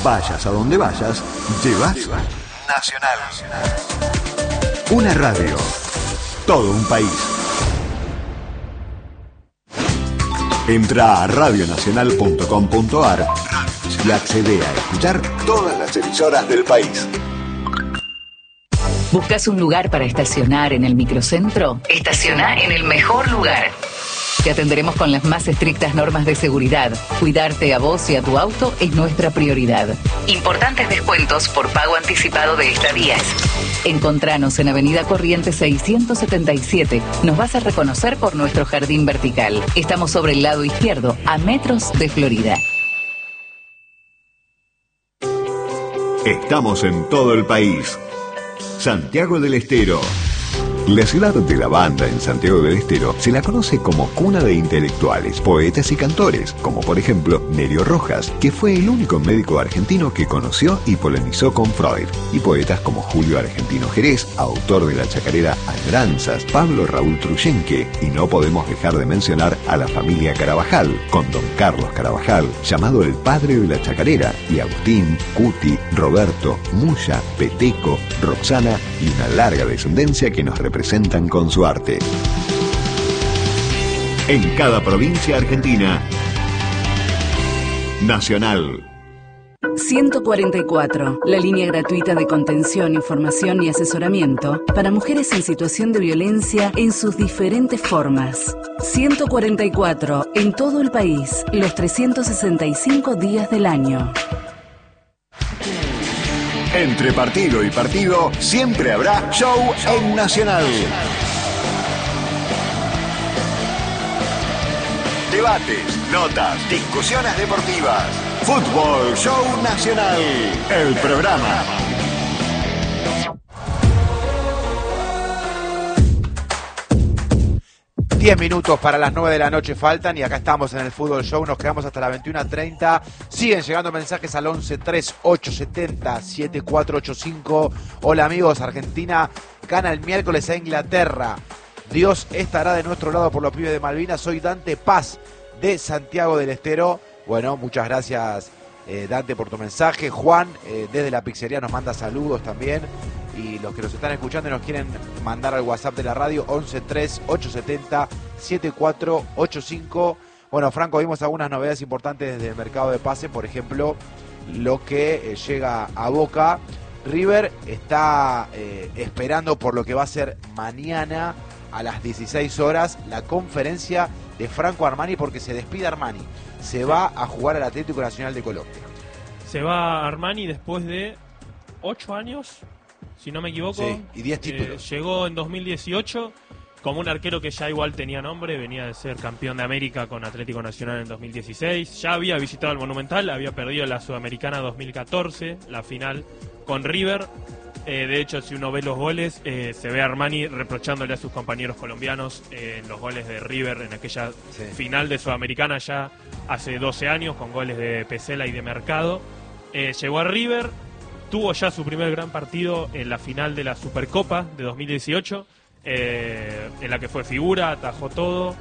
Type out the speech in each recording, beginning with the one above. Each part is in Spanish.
Vayas a donde vayas, llevas Nacional. Una radio. Todo un país. Entra a radionacional.com.ar y accede a escuchar todas las emisoras del país. ¿Buscas un lugar para estacionar en el microcentro? Estaciona en el mejor lugar. Te atenderemos con las más estrictas normas de seguridad. Cuidarte a vos y a tu auto es nuestra prioridad. Importantes descuentos por pago anticipado de estadías. Encontranos en Avenida Corrientes 677. Nos vas a reconocer por nuestro jardín vertical. Estamos sobre el lado izquierdo, a metros de Florida. Estamos en todo el país. Santiago del Estero. La ciudad de la banda en Santiago del Estero se la conoce como cuna de intelectuales, poetas y cantores, como por ejemplo Nerio Rojas, que fue el único médico argentino que conoció y polemizó con Freud, y poetas como Julio Argentino Jerez, autor de la chacarera Añoranzas, Pablo Raúl Truyenque, y no podemos dejar de mencionar a la familia Carabajal, con don Carlos Carabajal, llamado el padre de la chacarera, y Agustín, Cuti, Roberto, Muya, Peteco, Roxana y una larga descendencia que nos representan con su arte. En cada provincia argentina, Nacional. 144, la línea gratuita de contención, información y asesoramiento para mujeres en situación de violencia en sus diferentes formas. 144, en todo el país, los 365 días del año. Entre partido y partido, siempre habrá show en Nacional. Debates, notas, discusiones deportivas. Fútbol Show Nacional, el programa. Diez minutos para las 9 de la noche faltan y acá estamos en el Fútbol Show, nos quedamos hasta las 21:30. Siguen llegando mensajes al 11-3870-7485. Hola amigos, Argentina gana el miércoles a Inglaterra. Dios estará de nuestro lado por los pibes de Malvinas. Soy Dante Paz de Santiago del Estero. Bueno, muchas gracias Dante por tu mensaje. Juan desde la pizzería nos manda saludos también. Y los que nos están escuchando y nos quieren mandar al WhatsApp de la radio, 11-3870-7485. Bueno, Franco, vimos algunas novedades importantes desde el mercado de pase. Por ejemplo, lo que llega a Boca. River está esperando por lo que va a ser mañana a las 16 horas la conferencia de Franco Armani, porque se despide Armani. Se va a jugar al Atlético Nacional de Colombia. Se va Armani después de 8 años, si no me equivoco. Sí, y 10 títulos. Llegó en 2018 como un arquero que ya igual tenía nombre, venía de ser campeón de América con Atlético Nacional en 2016. Ya había visitado el Monumental, había perdido la Sudamericana 2014, la final con River. De hecho, si uno ve los goles, se ve a Armani reprochándole a sus compañeros colombianos en los goles de River en aquella final de Sudamericana ya hace 12 años, con goles de Pesela y de Mercado. Llegó a River, tuvo ya su primer gran partido en la final de la Supercopa de 2018, en la que fue figura, atajó todo,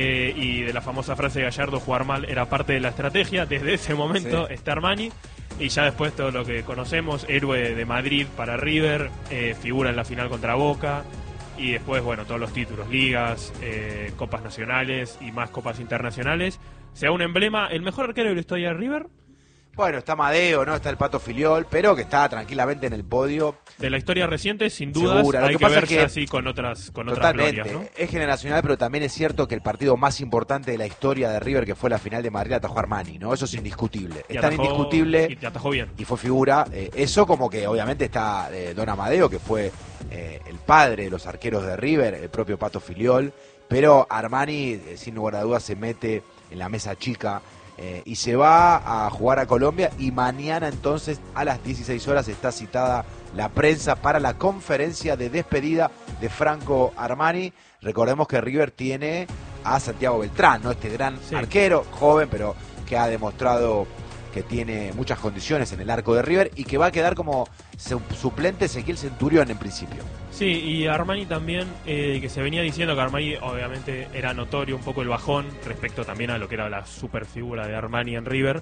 y de la famosa frase de Gallardo, jugar mal era parte de la estrategia. Desde ese momento está Armani. Y ya después todo lo que conocemos, héroe de Madrid para River, figura en la final contra Boca, y después, bueno, todos los títulos, ligas, copas nacionales y más copas internacionales. Sea un emblema, el mejor arquero de la historia de River. Bueno, está Madeo, ¿no? Está el Pato Filiol, pero que está tranquilamente en el podio. De la historia reciente, sin dudas, hay que ver ya así con otras glorias, ¿no? Es generacional, pero también es cierto que el partido más importante de la historia de River, que fue la final de Madrid, atajó Armani, ¿no? Eso es indiscutible. Es tan indiscutible. Y te atajó bien. Y fue figura. Eso como que obviamente está Don Amadeo, que fue el padre de los arqueros de River, el propio Pato Filiol. Pero Armani, sin lugar a dudas, se mete en la mesa chica. Y se va a jugar a Colombia, y mañana entonces a las 16 horas está citada la prensa para la conferencia de despedida de Franco Armani. Recordemos que River tiene a Santiago Beltrán, ¿no? Este gran arquero, joven, pero que ha demostrado que tiene muchas condiciones en el arco de River y que va a quedar como suplente Ezequiel Centurión en principio. Sí, y Armani también, que se venía diciendo que Armani obviamente era notorio un poco el bajón respecto también a lo que era la superfigura de Armani en River,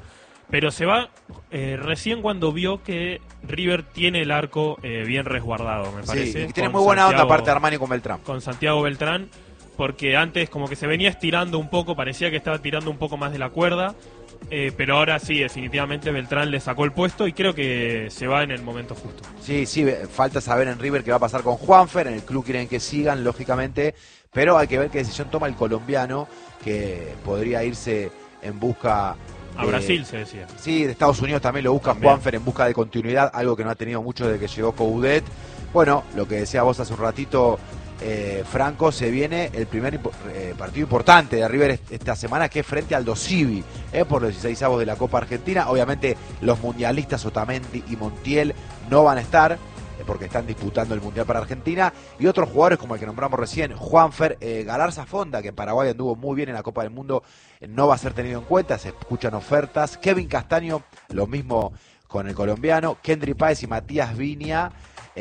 pero se va recién cuando vio que River tiene el arco bien resguardado, me parece. Sí, y tiene muy buena onda aparte Armani con Beltrán. Con Santiago Beltrán, porque antes como que se venía estirando un poco, parecía que estaba tirando un poco más de la cuerda, pero ahora sí, definitivamente Beltrán le sacó el puesto y creo que se va en el momento justo. Sí, falta saber en River qué va a pasar con Juanfer, en el club quieren que sigan, lógicamente, pero hay que ver qué decisión toma el colombiano, que podría irse en busca... A Brasil se decía. Sí, de Estados Unidos también lo busca Juanfer en busca de continuidad, algo que no ha tenido mucho desde que llegó Coudet. Bueno, lo que decía vos hace un ratito, Franco, se viene el primer partido importante de River esta semana, que es frente al Dosivi, por los 16avos de la Copa Argentina. Obviamente los mundialistas Otamendi y Montiel no van a estar, porque están disputando el Mundial para Argentina, y otros jugadores como el que nombramos recién, Juanfer, Galarza Fonda, que en Paraguay anduvo muy bien en la Copa del Mundo, no va a ser tenido en cuenta, se escuchan ofertas. Kevin Castaño, lo mismo con el colombiano. Kendry Páez y Matías Viña,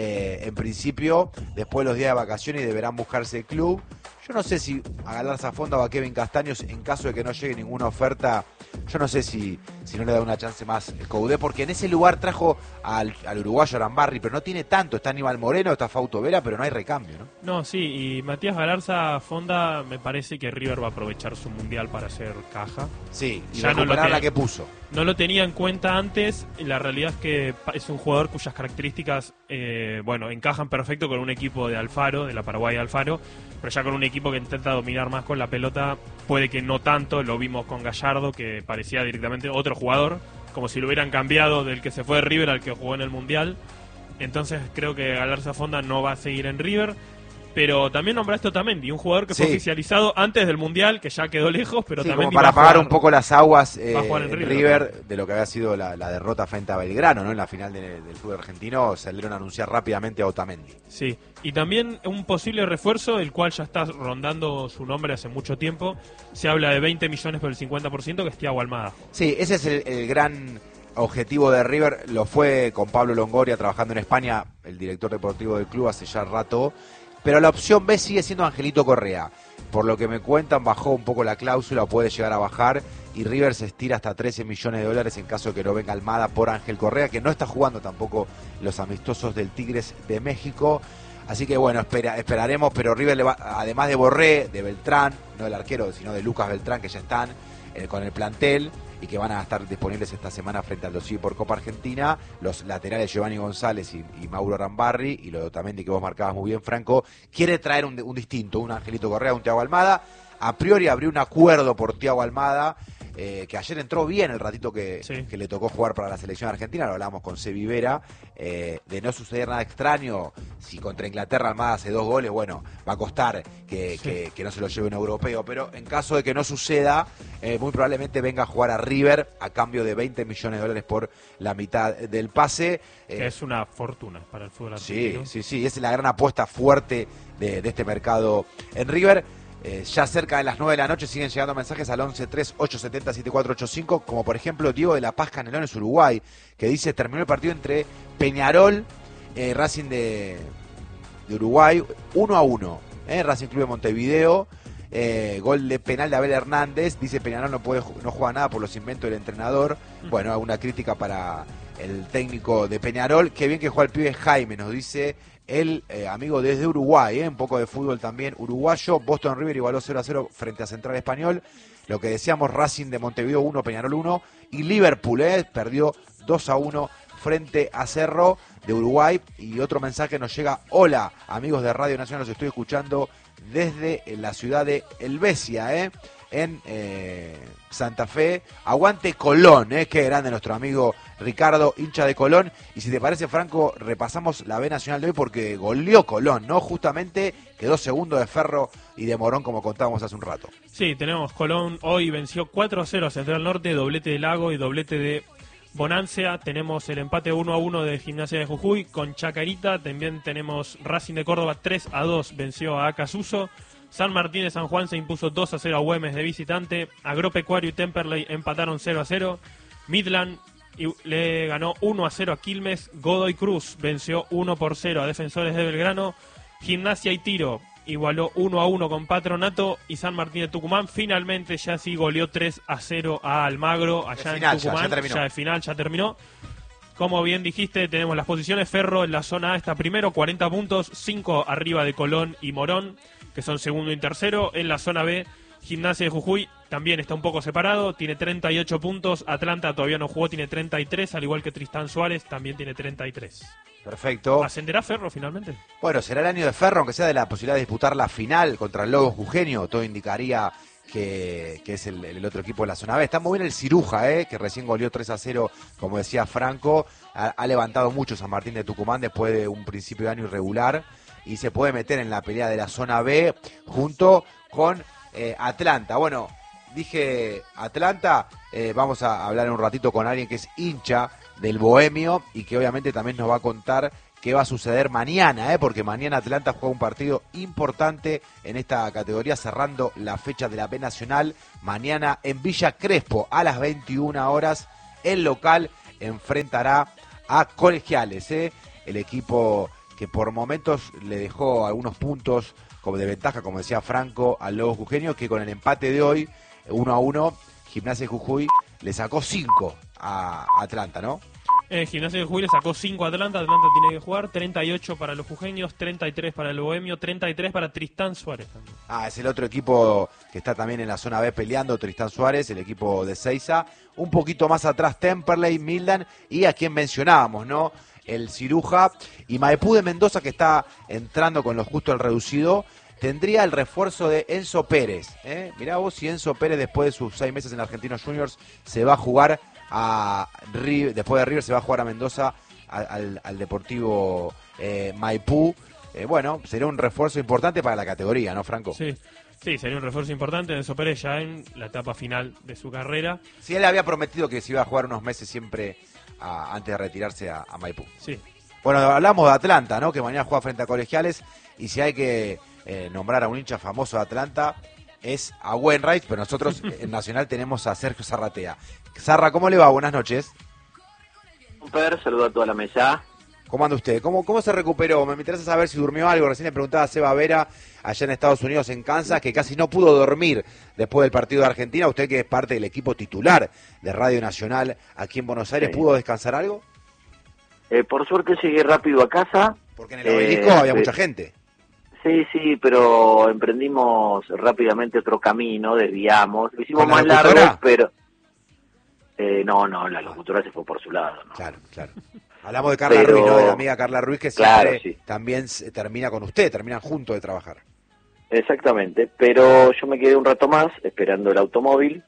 en principio, después de los días de vacaciones, deberán buscarse el club. Yo no sé si a Galarza Fonda o a Kevin Castaños, en caso de que no llegue ninguna oferta, yo no sé si no le da una chance más el Coudet, porque en ese lugar trajo al uruguayo Arambarri, pero no tiene tanto. Está Aníbal Moreno, está Fausto Vera, pero no hay recambio, ¿no? No, sí, y Matías Galarza Fonda, me parece que River va a aprovechar su mundial para hacer caja. Sí, y ya recuperar la que puso. No lo tenía en cuenta antes, y la realidad es que es un jugador cuyas características, encajan perfecto con un equipo de Alfaro, de la Paraguay Alfaro, pero ya con un equipo que intenta dominar más con la pelota, puede que no tanto. Lo vimos con Gallardo, que parecía directamente otro jugador, como si lo hubieran cambiado del que se fue de River al que jugó en el Mundial. Entonces creo que Galarza Fonda no va a seguir en River. Pero también nombraste a Otamendi, un jugador que fue oficializado antes del Mundial, que ya quedó lejos, pero sí, también como para apagar un poco las aguas en River de lo que había sido la derrota frente a Belgrano, ¿no? En la final del fútbol argentino salieron a anunciar rápidamente a Otamendi. Sí, y también un posible refuerzo, el cual ya está rondando su nombre hace mucho tiempo. Se habla de 20 millones por el 50%, que es Thiago Almada. Sí, ese es el gran objetivo de River. Lo fue con Pablo Longoria trabajando en España, el director deportivo del club, hace ya rato. Pero la opción B sigue siendo Angelito Correa. Por lo que me cuentan, bajó un poco la cláusula, puede llegar a bajar, y River se estira hasta 13 millones de dólares en caso de que no venga Almada por Ángel Correa, que no está jugando tampoco los amistosos del Tigres de México. Así que bueno, esperaremos, pero River le va, además de Borré, de Beltrán, no del arquero, sino de Lucas Beltrán, que ya están con el plantel y que van a estar disponibles esta semana frente al Dosivi por Copa Argentina, los laterales Giovanni González y Mauro Arambarri, y lo de Otamendi que vos marcabas muy bien, Franco, quiere traer un distinto, un Angelito Correa, un Thiago Almada. A priori abrió un acuerdo por Thiago Almada, que ayer entró bien el ratito que le tocó jugar para la selección argentina, lo hablábamos con Sebi Vera, de no suceder nada extraño, si contra Inglaterra Almada hace 2 goles, bueno, va a costar que no se lo lleve un europeo, pero en caso de que no suceda, muy probablemente venga a jugar a River a cambio de 20 millones de dólares por la mitad del pase. Que es una fortuna para el fútbol argentino. Sí, es la gran apuesta fuerte de este mercado en River. Ya cerca de las 9 de la noche siguen llegando mensajes al 11-3-870-7485, como por ejemplo Diego de la Paz Canelones, Uruguay, que dice: terminó el partido entre Peñarol, Racing de Uruguay, 1-1, Racing Club de Montevideo, gol de penal de Abel Hernández. Dice: Peñarol no juega nada por los inventos del entrenador. Bueno, una crítica para el técnico de Peñarol. Qué bien que juega el pibe Jaime, nos dice el amigo desde Uruguay, un poco de fútbol también uruguayo. Boston River igualó 0-0 frente a Central Español. Lo que decíamos, Racing de Montevideo 1, Peñarol 1. Y Liverpool perdió 2-1 frente a Cerro de Uruguay. Y otro mensaje nos llega: hola amigos de Radio Nacional, los estoy escuchando desde la ciudad de Helvecia, en Santa Fe. Aguante Colón, qué grande nuestro amigo Ricardo, hincha de Colón. Y si te parece, Franco, repasamos la B Nacional de hoy, porque goleó Colón, ¿no? Justamente quedó segundo de Ferro y de Morón, como contábamos hace un rato. Sí, tenemos Colón hoy venció 4-0 a Central Norte, doblete de Lago y doblete de Bonancia. Tenemos el empate 1-1 de Gimnasia de Jujuy con Chacarita. También tenemos Racing de Córdoba 3-2 venció a Acasuso. San Martín de San Juan se impuso 2-0 a Güemes de visitante. Agropecuario y Temperley empataron 0-0. Midland le ganó 1-0 a Quilmes. Godoy Cruz venció 1-0 a Defensores de Belgrano. Gimnasia y Tiro igualó 1-1 con Patronato, y San Martín de Tucumán finalmente ya sí goleó 3-0 a Almagro allá en Tucumán. Ya de final, ya terminó. Como bien dijiste, tenemos las posiciones. Ferro en la zona A está primero, 40 puntos, 5 arriba de Colón y Morón, que son segundo y tercero. En la zona B, Gimnasia de Jujuy también está un poco separado, tiene 38 puntos. Atlanta todavía no jugó, tiene 33, al igual que Tristán Suárez, también tiene 33. Perfecto. ¿Ascenderá Ferro finalmente? Bueno, será el año de Ferro, aunque sea de la posibilidad de disputar la final contra el Lobos Jujeño. Todo indicaría que es el otro equipo de la zona B. Está muy bien el Ciruja, que recién goleó 3-0, como decía Franco. Ha levantado mucho San Martín de Tucumán después de un principio de año irregular y se puede meter en la pelea de la zona B junto con Atlanta. Bueno, dije Atlanta, vamos a hablar un ratito con alguien que es hincha del Bohemio y que obviamente también nos va a contar qué va a suceder mañana, porque mañana Atlanta juega un partido importante en esta categoría, cerrando la fecha de la B Nacional. Mañana en Villa Crespo a las 21 horas, el local enfrentará a Colegiales, el equipo que por momentos le dejó algunos puntos como de ventaja, como decía Franco, al Lobos Jujeño, que con el empate de hoy, 1-1, Gimnasia de Jujuy le sacó 5 a Atlanta, ¿no? Gimnasia de Jujuy le sacó 5 a Atlanta. Atlanta tiene que jugar 38 para los jujeños, 33 para el Bohemio, 33 para Tristán Suárez también. Es el otro equipo que está también en la zona B peleando, Tristán Suárez, el equipo de Seiza. Un poquito más atrás Temperley, Mildan y a quien mencionábamos, ¿no? El Ciruja y Maipú de Mendoza, que está entrando con lo justo el reducido. Tendría el refuerzo de Enzo Pérez. Mirá vos si Enzo Pérez, después de sus 6 meses en Argentinos Juniors, se va a jugar después de River, se va a jugar a Mendoza, al Deportivo Maipú. Bueno, sería un refuerzo importante para la categoría, ¿no, Franco? Sí, sería un refuerzo importante. Enzo Pérez ya en la etapa final de su carrera. Sí, él había prometido que se iba a jugar unos meses siempre antes de retirarse a Maipú. Sí. Bueno, hablamos de Atlanta, ¿no? Que mañana juega frente a Colegiales, y si hay que nombrar a un hincha famoso de Atlanta es a Wainwright, pero nosotros en Nacional tenemos a Sergio Zarratea. Zarra, ¿cómo le va? Buenas noches. Saludo a toda la mesa. ¿Cómo anda usted? ¿Cómo se recuperó? Me interesa saber si durmió algo. Recién le preguntaba a Seba Vera, allá en Estados Unidos, en Kansas, que casi no pudo dormir después del partido de Argentina. Usted, que es parte del equipo titular de Radio Nacional aquí en Buenos Aires, ¿pudo descansar algo? Por suerte llegué rápido a casa. Porque en el obelisco había mucha gente. Sí, pero emprendimos rápidamente otro camino, desviamos. Lo hicimos más locutora? largo, pero... No, la locutora se fue por su lado, ¿no? Claro. Hablamos de Carla Ruiz, ¿no? De la amiga Carla Ruiz, que siempre también termina con usted, terminan juntos de trabajar. Exactamente, pero yo me quedé un rato más esperando el automóvil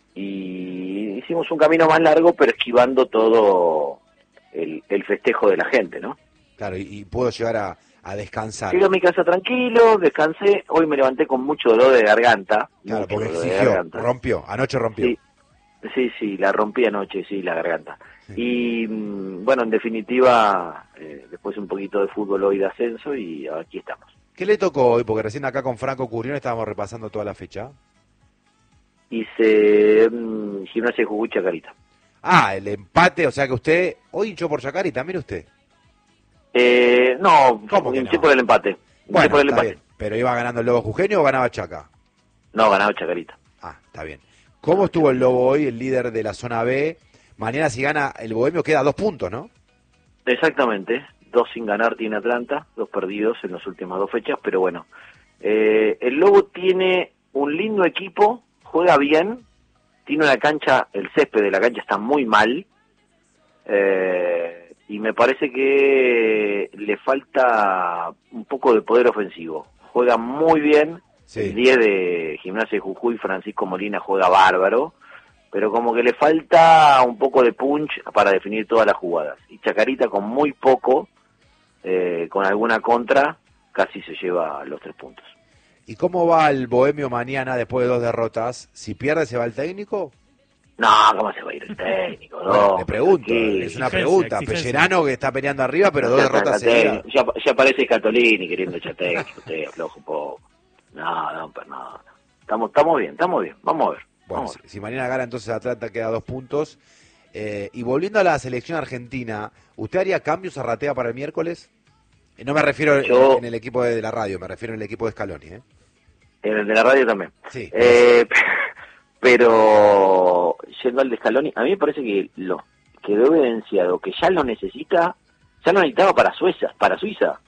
y hicimos un camino más largo, pero esquivando todo el festejo de la gente, ¿no? Claro, y puedo llegar a descansar. Llegué a mi casa tranquilo, descansé. Hoy me levanté con mucho dolor de garganta. Claro, porque exigió, anoche rompió. Sí, la rompí anoche, la garganta. Sí. Y bueno, en definitiva, después un poquito de fútbol hoy de ascenso y aquí estamos. ¿Qué le tocó hoy? Porque recién acá con Franco Currión estábamos repasando toda la fecha. Hice Gimnasia de Jujuy, Chacarita. El empate, o sea que usted hoy hinchó por Chacarita, mire usted. No, hinché por el empate. Bueno, por el empate. Bien. ¿Pero iba ganando el Lobo Jujeño o ganaba Chaca? No, ganaba Chacarita. Está bien. ¿Cómo estuvo el Lobo hoy, el líder de la zona B? Mañana si gana el Bohemio queda 2 puntos, ¿no? Exactamente, 2 sin ganar tiene Atlanta, 2 perdidos en las últimas 2 fechas, pero bueno. El Lobo tiene un lindo equipo, juega bien, tiene una cancha, el césped de la cancha está muy mal, y me parece que le falta un poco de poder ofensivo. Juega muy bien. Sí. El 10 de Gimnasia de Jujuy, Francisco Molina, juega bárbaro, pero como que le falta un poco de punch para definir todas las jugadas. Y Chacarita con muy poco, con alguna contra, casi se lleva los 3 puntos. ¿Y cómo va el Bohemio mañana después de 2 derrotas? ¿Si pierde se va el técnico? No, ¿cómo se va a ir el técnico? Bueno, le pregunto, es una pregunta. Pellerano que está peleando arriba, pero 2 derrotas seguidas. Ya parece Scatolini queriendo echar técnico, usted afloja un poco. No. Estamos bien, vamos a ver. Bueno, si mañana gana entonces Atlanta queda 2 puntos. Y volviendo a la selección argentina, ¿usted haría cambios a Zarratea para el miércoles? No me refiero en el equipo de la radio, me refiero en el equipo de Scaloni, ¿eh? En el de la radio también. Sí. Pero yendo al de Scaloni, a mí me parece que lo quedó evidenciado que ya lo necesitaba para Suiza.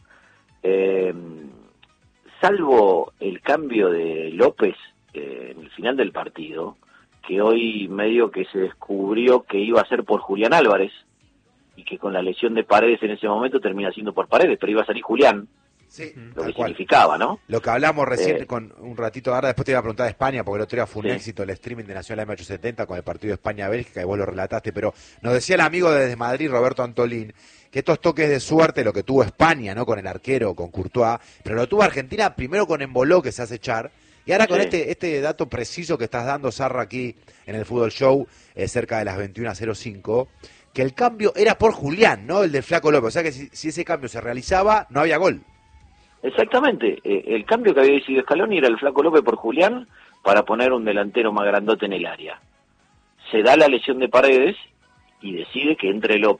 Salvo el cambio de López en el final del partido, que hoy medio que se descubrió que iba a ser por Julián Álvarez, y que con la lesión de Paredes en ese momento termina siendo por Paredes, pero iba a salir Julián. Sí, lo que significaba, ¿no? Lo que hablamos recién con un ratito, ahora después te iba a preguntar de España, porque el otro día fue un éxito el streaming de Nacional M870 con el partido de España-Bélgica, y vos lo relataste, pero nos decía el amigo desde Madrid, Roberto Antolín, que estos toques de suerte, lo que tuvo España, ¿no? Con el arquero, con Courtois, pero lo tuvo Argentina primero con Embolo, que se hace echar, y ahora con este dato preciso que estás dando, Sarra, aquí en el Fútbol Show, cerca de las 21:05, que el cambio era por Julián, ¿no? El del Flaco López, o sea que si ese cambio se realizaba, no había gol. Exactamente, el cambio que había decidido Scaloni era el Flaco López por Julián para poner un delantero más grandote en el área. Se da la lesión de Paredes y decide que entre López.